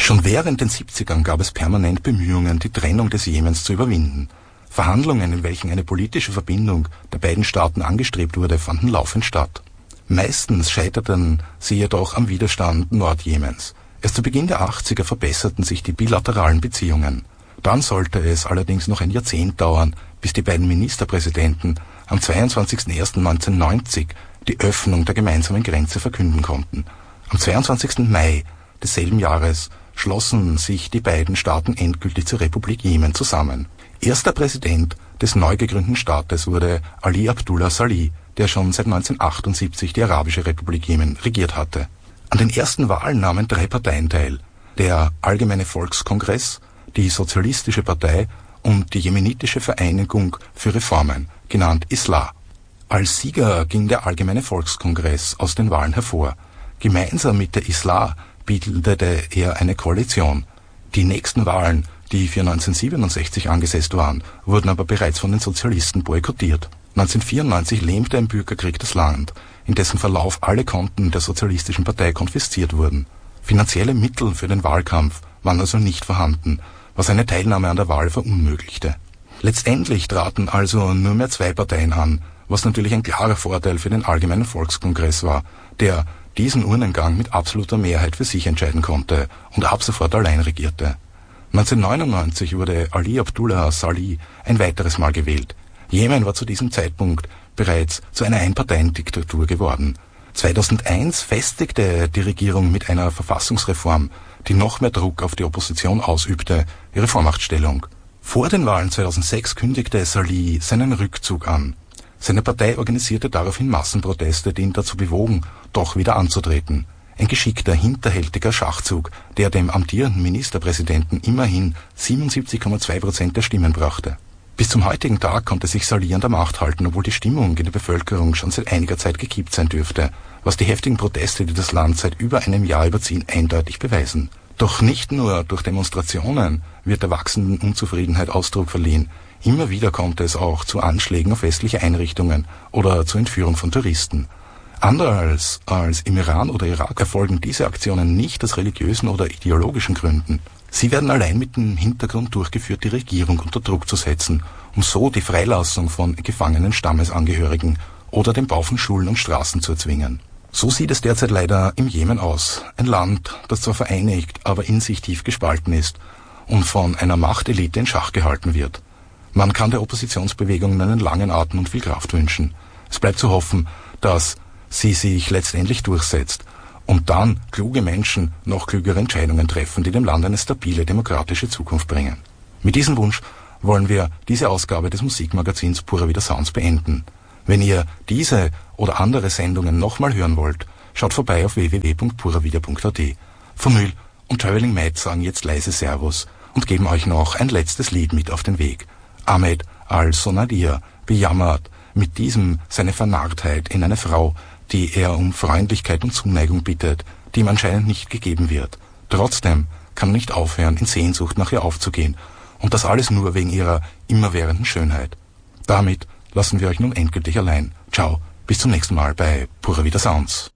Schon während den 70ern gab es permanent Bemühungen, die Trennung des Jemens zu überwinden. Verhandlungen, in welchen eine politische Verbindung der beiden Staaten angestrebt wurde, fanden laufend statt. Meistens scheiterten sie jedoch am Widerstand Nordjemens. Erst zu Beginn der 80er verbesserten sich die bilateralen Beziehungen. Dann sollte es allerdings noch ein Jahrzehnt dauern, bis die beiden Ministerpräsidenten am 22.01.1990 die Öffnung der gemeinsamen Grenze verkünden konnten. Am 22. Mai desselben Jahres schlossen sich die beiden Staaten endgültig zur Republik Jemen zusammen. Erster Präsident des neu gegründeten Staates wurde Ali Abdullah Salih, der schon seit 1978 die Arabische Republik Jemen regiert hatte. An den ersten Wahlen nahmen 3 Parteien teil: der Allgemeine Volkskongress, die Sozialistische Partei und die Jemenitische Vereinigung für Reformen, genannt Islah. Als Sieger ging der Allgemeine Volkskongress aus den Wahlen hervor. Gemeinsam mit der Islah bildete er eine Koalition. Die nächsten Wahlen, die für 1967 angesetzt waren, wurden aber bereits von den Sozialisten boykottiert. 1994 lähmte ein Bürgerkrieg das Land, in dessen Verlauf alle Konten der Sozialistischen Partei konfisziert wurden. Finanzielle Mittel für den Wahlkampf waren also nicht vorhanden, was eine Teilnahme an der Wahl verunmöglichte. Letztendlich traten also nur mehr 2 Parteien an, was natürlich ein klarer Vorteil für den Allgemeinen Volkskongress war, der diesen Urnengang mit absoluter Mehrheit für sich entscheiden konnte und ab sofort allein regierte. 1999 wurde Ali Abdullah Salih ein weiteres Mal gewählt. Jemen war zu diesem Zeitpunkt bereits zu einer Einparteiendiktatur geworden. 2001 festigte die Regierung mit einer Verfassungsreform, die noch mehr Druck auf die Opposition ausübte, ihre Vormachtstellung. Vor den Wahlen 2006 kündigte Salih seinen Rückzug an. Seine Partei organisierte daraufhin Massenproteste, die ihn dazu bewogen, doch wieder anzutreten. Ein geschickter, hinterhältiger Schachzug, der dem amtierenden Ministerpräsidenten immerhin 77,2% der Stimmen brachte. Bis zum heutigen Tag konnte sich Salih an der Macht halten, obwohl die Stimmung in der Bevölkerung schon seit einiger Zeit gekippt sein dürfte, was die heftigen Proteste, die das Land seit über einem Jahr überziehen, eindeutig beweisen. Doch nicht nur durch Demonstrationen wird der wachsenden Unzufriedenheit Ausdruck verliehen. Immer wieder kommt es auch zu Anschlägen auf westliche Einrichtungen oder zur Entführung von Touristen. Anders als im Iran oder Irak erfolgen diese Aktionen nicht aus religiösen oder ideologischen Gründen. Sie werden allein mit dem Hintergrund durchgeführt, die Regierung unter Druck zu setzen, um so die Freilassung von gefangenen Stammesangehörigen oder den Bau von Schulen und Straßen zu erzwingen. So sieht es derzeit leider im Jemen aus. Ein Land, das zwar vereinigt, aber in sich tief gespalten ist und von einer Machtelite in Schach gehalten wird. Man kann der Oppositionsbewegung einen langen Atem und viel Kraft wünschen. Es bleibt zu hoffen, dass sie sich letztendlich durchsetzt und dann kluge Menschen noch klügere Entscheidungen treffen, die dem Land eine stabile, demokratische Zukunft bringen. Mit diesem Wunsch wollen wir diese Ausgabe des Musikmagazins Pura Vida Sounds beenden. Wenn ihr diese oder andere Sendungen nochmal hören wollt, schaut vorbei auf www.puravida.at. Vermühl und Traveling Mad sagen jetzt leise Servus und geben euch noch ein letztes Lied mit auf den Weg. Ahmed Al-Sonadir bejammert mit diesem seine Vernarrtheit in eine Frau, die er um Freundlichkeit und Zuneigung bittet, die ihm anscheinend nicht gegeben wird. Trotzdem kann er nicht aufhören, in Sehnsucht nach ihr aufzugehen. Und das alles nur wegen ihrer immerwährenden Schönheit. Damit lassen wir euch nun endgültig allein. Ciao, bis zum nächsten Mal bei Pura Vida Sounds.